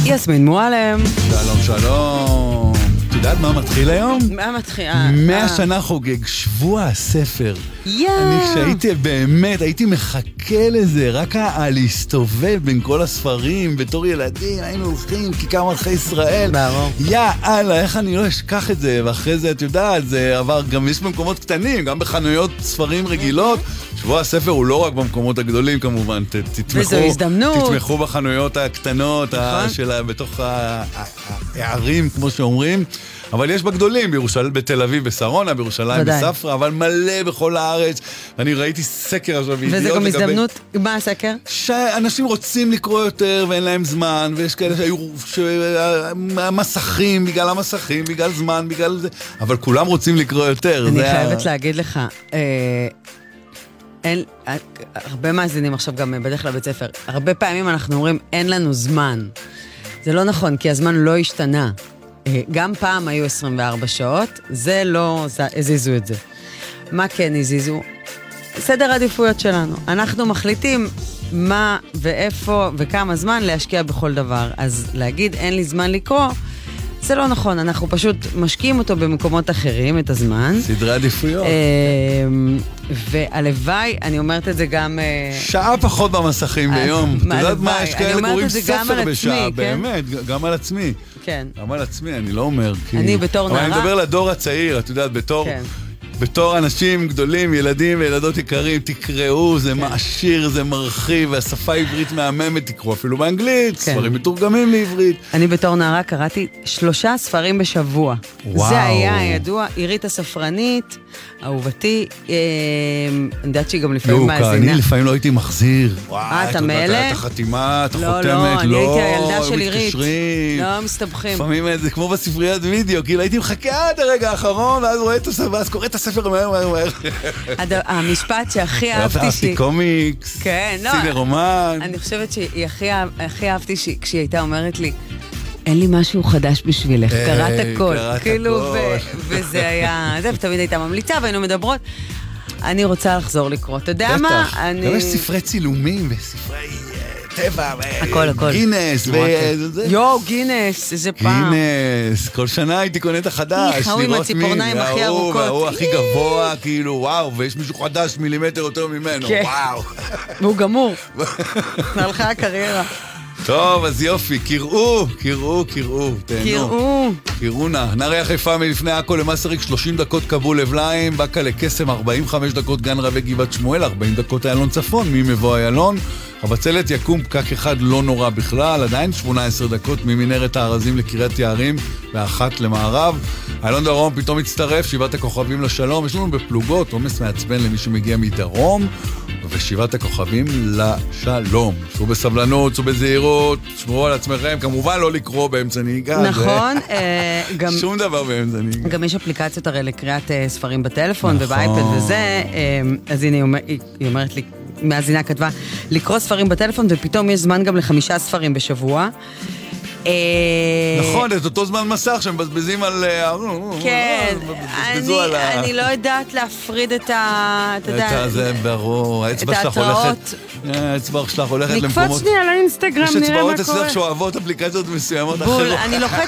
יסמין מועלם. שלום, שלום. את יודעת מה מתחיל היום? מה מתחיל? 100 שנה חוגג, שבוע הספר. אני כשהייתי באמת, הייתי מחכה לזה, רק להסתובב בין כל הספרים, בתור ילדים, היינו הולכים, כיכר מלכי ישראל. ברור. יאללה, איך אני לא אשכח את זה, ואחרי זה, את יודעת, זה עבר, גם יש במקומות קטנים, גם בחנויות ספרים רגילות. שבוע הספר הוא לא רק במקומות הגדולים, כמובן, וזו הזדמנות. תתמכו בחנויות הקטנות, בתוך הערים, כמו שאומרים. אבל יש בגדולים, בתל אביב, בשרונה, בירושלים, בספרה, אבל מלא בכל הארץ. אני ראיתי סקר עכשיו. וזה גם הזדמנות, מה הסקר? שאנשים רוצים לקרוא יותר ואין להם זמן, ויש כאלה שהיו מסכים, בגלל המסכים, בגלל זמן, בגלל זה, אבל כולם רוצים לקרוא יותר. אני חייבת להגיד לך, הרבה מאזינים עכשיו גם בדרך לבית ספר, הרבה פעמים אנחנו אומרים, אין לנו זמן. זה לא נכון, כי הזמן לא השתנה. גם פעם היו 24 שעות, זה לא הזיזו את זה. מה כן הזיזו? סדר העדיפויות שלנו. אנחנו מחליטים מה ואיפה וכמה זמן להשקיע בכל דבר. אז להגיד אין לי זמן לקרוא, זה לא נכון. אנחנו פשוט משקיעים אותו במקומות אחרים, את הזמן. סדרי עדיפויות. והלוואי, אני אומרת את זה גם... שעה פחות במסכים ביום. אתה יודעת מה, יש כאלה קוראים ספר בשעה, כן? באמת, גם על עצמי. כן. גם על עצמי, אני לא אומר. אני בתור נערה. אבל אני מדבר לדור הצעיר, את יודעת, בתור אנשים גדולים, ילדים וילדות יקרים, תקראו, זה מעשיר, זה מרחיב, והשפה העברית מהממת, תקראו אפילו באנגלית, ספרים מתורגמים לעברית. אני בתור נערה קראתי 3 ספרים בשבוע. זה היה ידוע, עירית הספרנית, אהובתי, אני יודעת שהיא גם לפעמים מאזינה. אני לפעמים לא הייתי מחזיר. אתה מאלה? את החתימה, את החותמת, לא, אני הייתי הילדה של עירית. לא מסתבכים. לפעמים זה כמו בספריית וידאו, כאילו הייתי מחכה עד הרגע האחרון, ואז רואה את הספר, ואז קורא את הספר מהר. המשפט שהכי אהבתי אהבתי קומיקס, סינר רומן. אני חושבת שהכי אהבתי כשהיא הייתה אומרת לי, אין לי משהו חדש בשבילך, קראת הכל. כאילו, וזה היה, זה תמיד הייתה ממליצה, והיינו מדברות. אני רוצה לחזור לקרוא. אתה יודע מה? גם יש ספרי צילומים וספרי טבע. הכל. גינס. גינס, איזה פעם. גינס. כל שנה הייתי קונה את החדש. הוא עם הציפורניים הכי ארוכות. והוא הכי גבוה, כאילו, וואו, ויש מישהו חדש מילימטר יותר ממנו. וואו. והוא גמור. הלכה הקריירה. טוב, אז יופי, קראו, תהנו. קראו נא. נערי חיפה מלפני עכו למסריק 30 דקות כבול לבליים, בקה לקסם 45 דקות גן רבי גבעת שמואל, 40 דקות איילון צפון, ממבוא איילון. הבצלת יקום פקק אחד לא נורא בכלל, עדיין 18 דקות ממנהרת הארזים לקריית יערים ואחת למערב. איילון דרום פתאום מצטרף, 7 הכוכבים לשלום. יש לנו בפלוגות, עומס מעצבן למי שמגיע מדרום, ו7 הכוכבים לשלום. שבו בסבלנות, שבו בזהירות, שמרו על עצמכם, כמובן לא לקרוא באמצע נהיגה. נכון. שום דבר באמצע נהיגה. גם יש אפליקציות הרי לקריאת ספרים בטלפון ובאייפד וזה, אז הנה היא אומרת לי, מאזינה כתבה, לקרוא ספרים בטלפון ופתאום יש זמן גם ל5 ספרים בשבוע. נכון, את אותו זמן מסך שהם מבזבזים על... כן, אני לא יודעת להפריד את זה ברור, האצבע שלך הולכת למקומות... נקפוץ שנייה לאינסטגרם, נראה מה קורה. יש אצבעות אצלך שאוהבות אפליקציות מסוימות אחרות. אני לוחצת